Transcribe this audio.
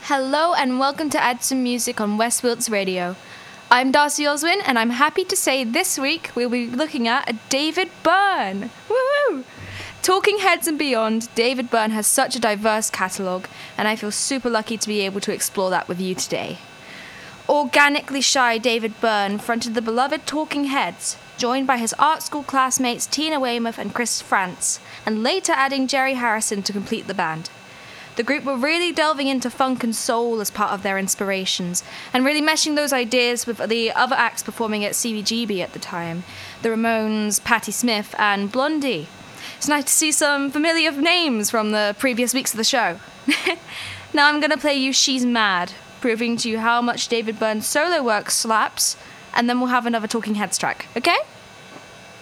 Hello and welcome to Add Some Music on West Wilts Radio. I'm Darcy Oswin and I'm happy to say this week we'll be looking at a David Byrne. Woohoo! Talking Heads and beyond, David Byrne has such a diverse catalogue and I feel super lucky to be able to explore that with you today. Organically shy David Byrne fronted the beloved Talking Heads, joined by his art school classmates Tina Weymouth and Chris Frantz, and later adding Jerry Harrison to complete the band. The group were really delving into funk and soul as part of their inspirations, and really meshing those ideas with the other acts performing at CBGB at the time, the Ramones, Patti Smith, and Blondie. It's nice to see some familiar names from the previous weeks of the show. Now I'm going to play you She's Mad, proving to you how much David Byrne's solo work slaps, and then we'll have another Talking Heads track, okay?